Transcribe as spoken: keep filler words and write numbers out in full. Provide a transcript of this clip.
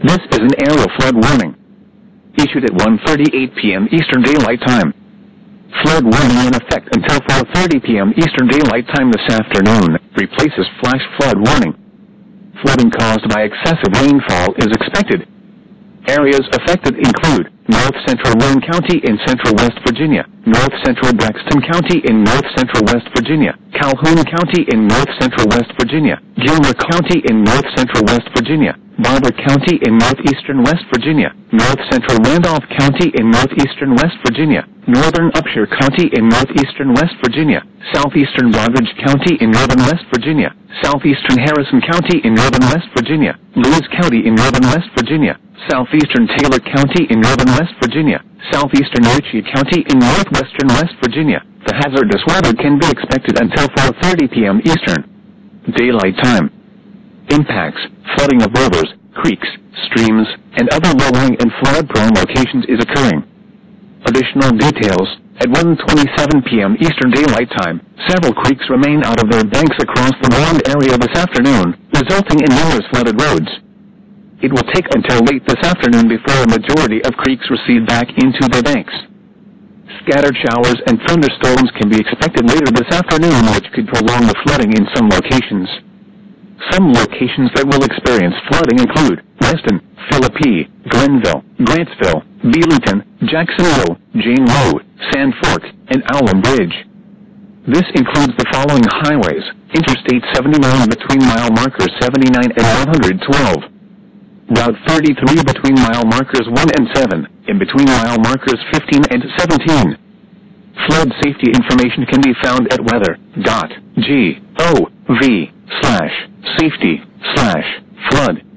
This is an area flood warning, issued at one thirty-eight p m Eastern Daylight Time. Flood warning in effect until four thirty p m Eastern Daylight Time this afternoon, replaces flash flood warning. Flooding caused by excessive rainfall is expected. Areas affected include North Central Warren County in Central West Virginia, North Central Braxton County in North Central West Virginia, Calhoun County in North Central West Virginia, Gilmer County in North Central West Virginia, Barber County in Northeastern West Virginia, North Central Randolph County in Northeastern West Virginia, Northern Upshur County in Northeastern West Virginia, Southeastern Doddridge County in Northern West Virginia, Southeastern Harrison County in Northern West Virginia, Lewis County in Northern West Virginia, Southeastern Taylor County in Northern West Virginia, Southeastern Ritchie County in Northwestern West Virginia. The hazardous weather can be expected until four thirty p m Eastern Daylight Time. Impacts: flooding of rivers, creeks, streams, and other low-lying and flood-prone locations is occurring. Additional details: at one twenty-seven p m Eastern Daylight Time, several creeks remain out of their banks across the warned area this afternoon, resulting in numerous flooded roads. It will take until late this afternoon before a majority of creeks recede back into their banks. Scattered showers and thunderstorms can be expected later this afternoon, which could prolong the flooding in some locations. Some locations that will experience flooding include Reston, Philippi, Glenville, Grantsville, Beelington, Jacksonville, Jane Road, Sand Fork, and Owlum Bridge. This includes the following highways: Interstate seventy-nine between mile markers seventy-nine and one hundred twelve. Route thirty-three between mile markers one and seven, and between mile markers fifteen and seventeen. Flood safety information can be found at weather dot gov slash safety slash flood.